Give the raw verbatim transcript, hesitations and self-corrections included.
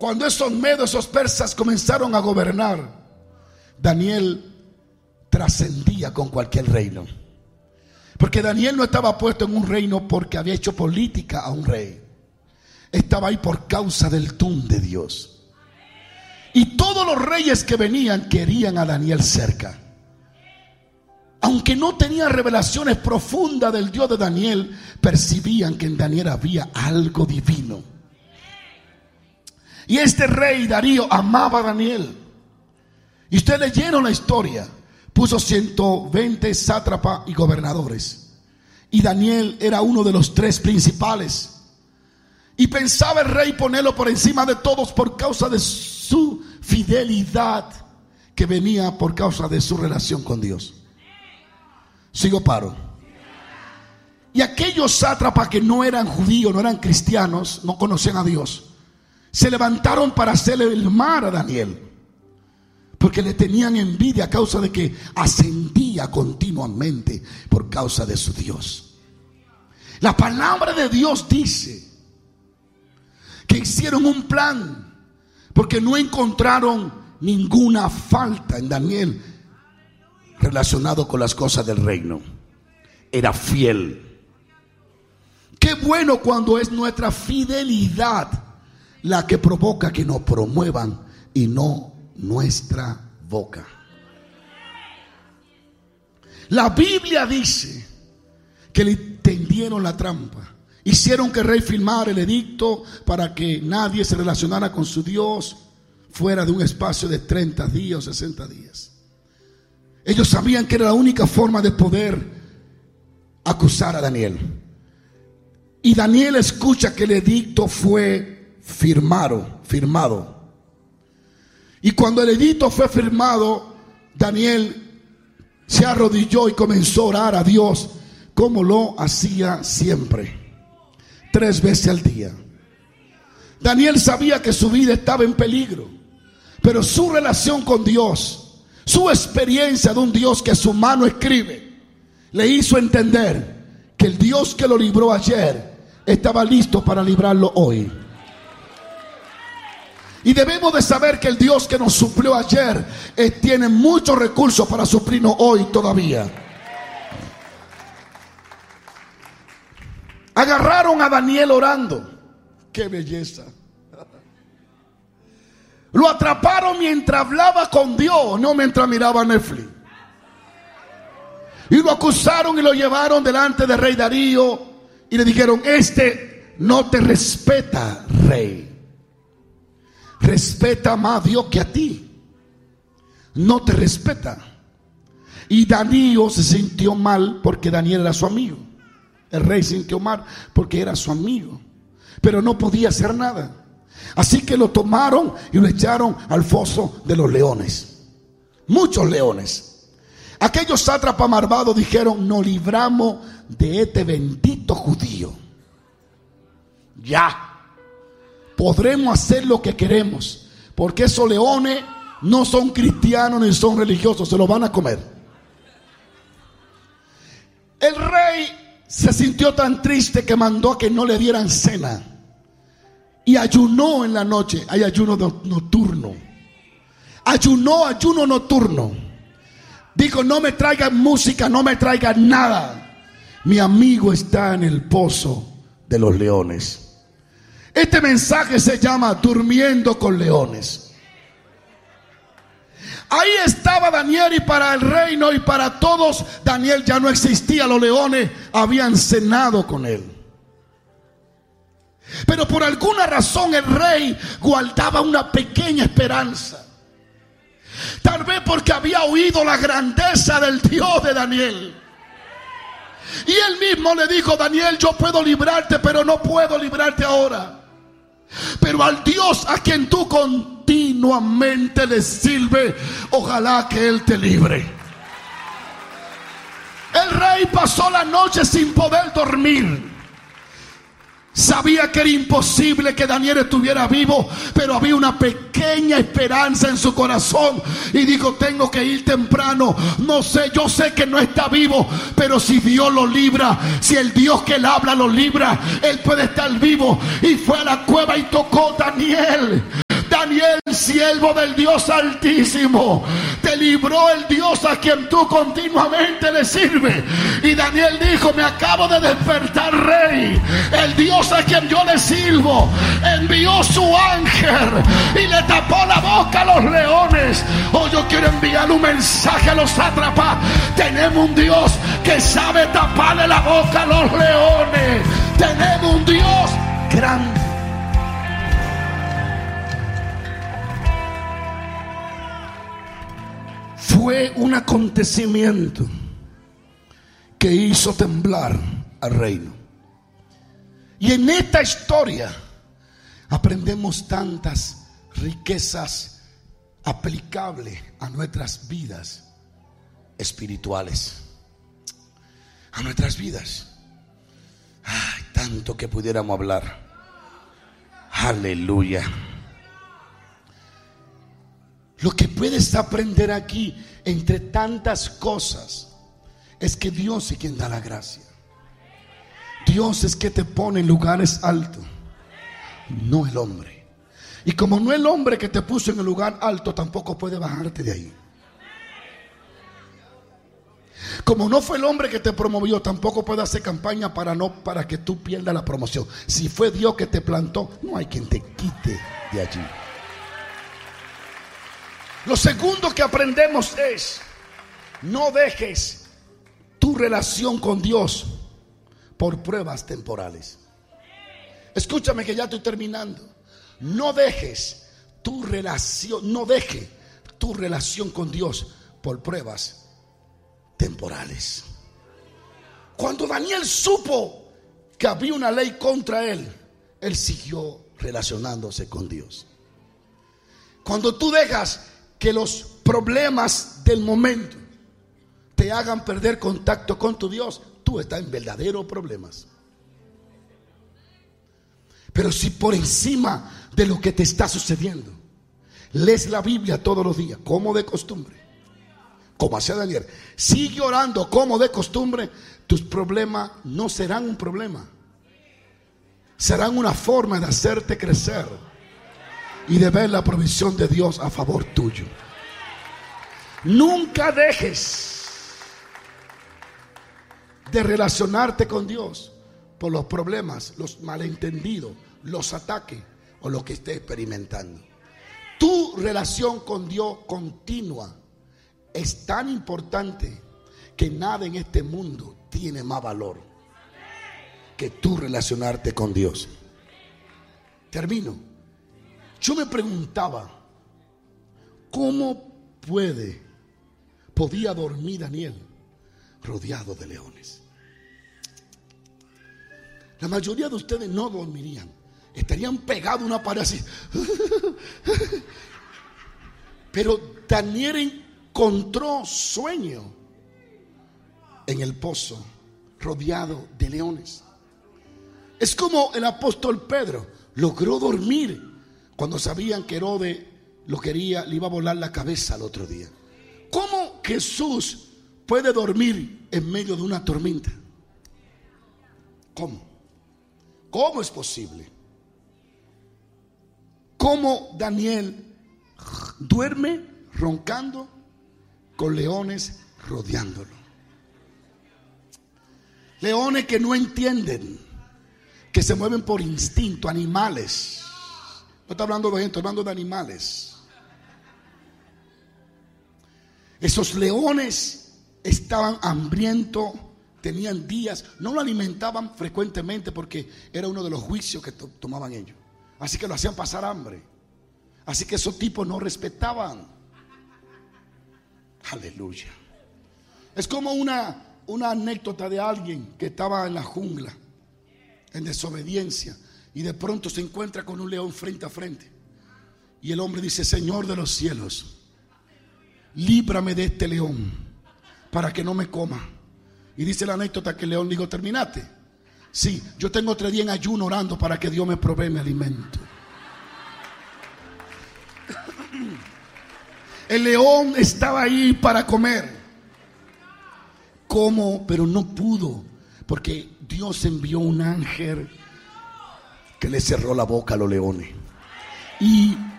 cuando esos medos, esos persas comenzaron a gobernar, Daniel trascendía con cualquier reino. Porque Daniel no estaba puesto en un reino porque había hecho política a un rey. Estaba ahí por causa del don de Dios. Y todos los reyes que venían querían a Daniel cerca. Aunque no tenían revelaciones profundas del Dios de Daniel, percibían que en Daniel había algo divino. Y este rey Darío amaba a Daniel. Y ustedes leyeron la historia. Puso ciento veinte sátrapas y gobernadores. Y Daniel era uno de los tres principales. Y pensaba el rey ponerlo por encima de todos por causa de su fidelidad, que venía por causa de su relación con Dios. Sigo paro. Y aquellos sátrapas que no eran judíos, no eran cristianos, no conocían a Dios, se levantaron para hacerle el mal a Daniel, porque le tenían envidia a causa de que ascendía continuamente por causa de su Dios. La palabra de Dios dice que hicieron un plan porque no encontraron ninguna falta en Daniel relacionado con las cosas del reino. Era fiel. Qué bueno cuando es nuestra fidelidad la que provoca que nos promuevan y no nuestra boca. La Biblia dice que le tendieron la trampa. Hicieron que el rey firmara el edicto para que nadie se relacionara con su Dios fuera de un espacio de treinta días o sesenta días. Ellos sabían que era la única forma de poder acusar a Daniel. Y Daniel escucha que el edicto fue firmado, firmado. Y cuando el edicto fue firmado, Daniel se arrodilló y comenzó a orar a Dios como lo hacía siempre. Tres veces al día. Daniel sabía que su vida estaba en peligro, pero su relación con Dios, su experiencia de un Dios que su mano escribe, le hizo entender que el Dios que lo libró ayer estaba listo para librarlo hoy. Y debemos de saber que el Dios que nos suplió ayer eh, tiene muchos recursos para suplirnos hoy todavía. Agarraron a Daniel orando. ¡Qué belleza! Lo atraparon mientras hablaba con Dios, no mientras miraba Netflix. Y lo acusaron y lo llevaron delante del rey Darío. Y le dijeron: este no te respeta, rey. Respeta más a Dios que a ti. No te respeta. Y Darío se sintió mal porque Daniel era su amigo. El rey sintió mal porque era su amigo, pero no podía hacer nada. Así que lo tomaron y lo echaron al foso de los leones. Muchos leones. Aquellos sátrapas malvados dijeron: nos libramos de este bendito judío. Ya podremos hacer lo que queremos, porque esos leones no son cristianos ni son religiosos, se los van a comer. El rey se sintió tan triste que mandó a que no le dieran cena y ayunó en la noche. Hay ayuno nocturno. Ayunó, ayuno nocturno. Dijo: no me traigan música, no me traigan nada. Mi amigo está en el pozo de los leones. Este mensaje se llama Durmiendo con Leones. Ahí estaba Daniel, y para el reino y para todos Daniel ya no existía. Los leones habían cenado con él. Pero por alguna razón el rey guardaba una pequeña esperanza. Tal vez porque había oído la grandeza del Dios de Daniel. Y él mismo le dijo: Daniel, yo puedo librarte, pero no puedo librarte ahora. Pero al Dios a quien tú continuamente le sirves, ojalá que Él te libre. El rey pasó la noche sin poder dormir. Sabía que era imposible que Daniel estuviera vivo, pero había una pequeña esperanza en su corazón. Y dijo: tengo que ir temprano. No sé, yo sé que no está vivo, pero si Dios lo libra, si el Dios que él habla lo libra, él puede estar vivo. Y fue a la cueva y tocó Daniel. siervo del Dios Altísimo. Te libró el Dios a quien tú continuamente le sirves. Y Daniel dijo: me acabo de despertar, rey. El Dios a quien yo le sirvo envió su ángel y le tapó la boca a los leones. Oh, yo quiero enviar un mensaje a los sátrapas. Tenemos un Dios que sabe taparle la boca a los leones. Tenemos un Dios grande. Fue un acontecimiento que hizo temblar al reino. Y en esta historia aprendemos tantas riquezas aplicables a nuestras vidas espirituales, a nuestras vidas. Ay, tanto que pudiéramos hablar. Aleluya. Lo que puedes aprender aquí, entre tantas cosas, es que Dios es quien da la gracia. Dios es que te pone en lugares altos, no el hombre. Y como no el hombre que te puso en el lugar alto, tampoco puede bajarte de ahí. Como no fue el hombre que te promovió, tampoco puede hacer campaña para no para que tú pierdas la promoción. Si fue Dios que te plantó, no hay quien te quite de allí. Lo segundo que aprendemos es: no dejes tu relación con Dios por pruebas temporales. Escúchame que ya estoy terminando. No dejes tu relación, no deje tu relación con Dios por pruebas temporales. Cuando Daniel supo que había una ley contra él, él siguió relacionándose con Dios. Cuando tú dejas que los problemas del momento te hagan perder contacto con tu Dios, tú estás en verdaderos problemas. Pero si por encima de lo que te está sucediendo lees la Biblia todos los días, como de costumbre, como hacía Daniel, sigue orando como de costumbre, tus problemas no serán un problema, serán una forma de hacerte crecer y de ver la provisión de Dios a favor tuyo. Nunca dejes de relacionarte con Dios por los problemas, los malentendidos, los ataques o lo que estés experimentando. Tu relación con Dios continua es tan importante que nada en este mundo tiene más valor que tú relacionarte con Dios. Termino. Yo me preguntaba, ¿cómo puede, podía dormir Daniel rodeado de leones? La mayoría de ustedes no dormirían, estarían pegados a una pared así. Pero Daniel encontró sueño en el pozo, rodeado de leones. Es como el apóstol Pedro logró dormir cuando sabían que Herodes lo quería, le iba a volar la cabeza al otro día. ¿Cómo Jesús puede dormir en medio de una tormenta? ¿Cómo? ¿Cómo es posible? ¿Cómo Daniel duerme roncando con leones rodeándolo? Leones que no entienden, que se mueven por instinto, animales. No estoy hablando de gente, estoy hablando de animales. Esos leones estaban hambrientos, tenían días, no lo alimentaban frecuentemente porque era uno de los juicios que to- tomaban ellos. Así que lo hacían pasar hambre. Así que esos tipos no respetaban. Aleluya. Es como una, una anécdota de alguien que estaba en la jungla, en desobediencia, y de pronto se encuentra con un león frente a frente. Y el hombre dice: Señor de los cielos, líbrame de este león para que no me coma. Y dice la anécdota que el león dijo: ¿terminaste? Sí, yo tengo tres días en ayuno orando para que Dios me provee mi alimento. El león estaba ahí para comer. ¿Cómo? Pero no pudo, porque Dios envió un ángel que le cerró la boca a los leones. Y